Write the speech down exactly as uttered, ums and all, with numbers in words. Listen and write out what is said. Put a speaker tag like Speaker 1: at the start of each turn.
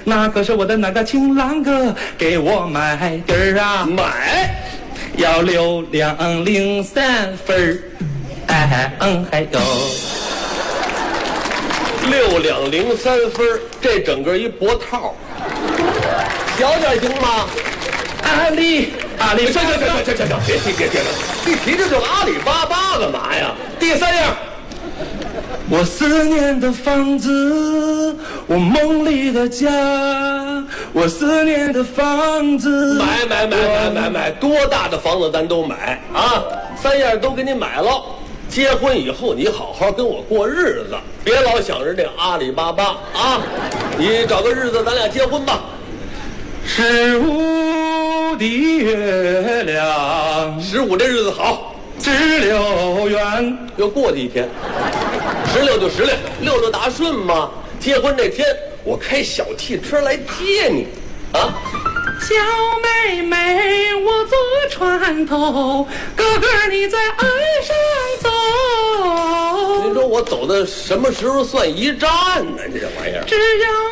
Speaker 1: 那可是我的那个情郎哥给我买的啊，
Speaker 2: 买
Speaker 1: 要六两零三分儿，哎嗯还有
Speaker 2: 六两零三分，这整个一脖套，小点行吗？
Speaker 1: 阿里阿里，
Speaker 2: 行行行行行行行，别提别提了，一提这就阿里巴巴干嘛呀？第三样。
Speaker 1: 我思念的房子，我梦里的家，我思念的房子。
Speaker 2: 买买买买买买，多大的房子咱都买啊！三样都给你买了。结婚以后，你好好跟我过日子，别老想着这阿里巴巴啊！你找个日子，咱俩结婚吧。
Speaker 1: 十五的月亮，
Speaker 2: 十五这日子好，
Speaker 1: 直溜圆，
Speaker 2: 又过去一天。十六就十六，六六大顺嘛。结婚那天，我开小汽车来接你，啊！
Speaker 1: 小妹妹，我坐船头，哥哥你在岸上走。
Speaker 2: 您说我走的什么时候算一站呢？这玩意儿，
Speaker 1: 只要